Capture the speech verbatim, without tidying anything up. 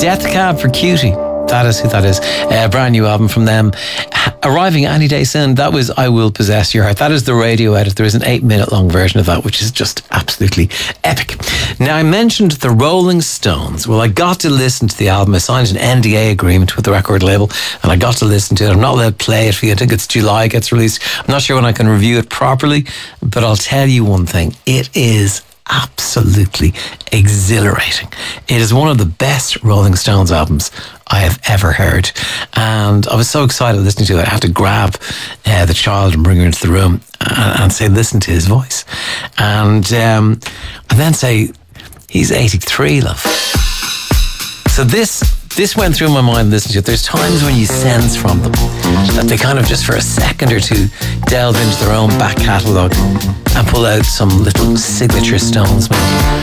Death Cab for Cutie. That is who that is. A brand new album from them. Arriving any day soon. That was I Will Possess Your Heart. That is the radio edit. There is an eight minute long version of that, which is just absolutely epic. Now, I mentioned the Rolling Stones. Well, I got to listen to the album. I signed an N D A agreement with the record label, and I got to listen to it. I'm not allowed to play it for you. I think it's July it gets released. I'm not sure when I can review it properly, but I'll tell you one thing. It is absolutely exhilarating. It is one of the best Rolling Stones albums I have ever heard, and I was so excited listening to it. I had to grab uh, the child and bring her into the room and, and say, listen to his voice, and um, and then say, he's eighty-three, love. So this this went through my mind listening to it. There's times when you sense from them that they kind of just for a second or two delve into their own back catalogue and pull out some little signature Stones maybe.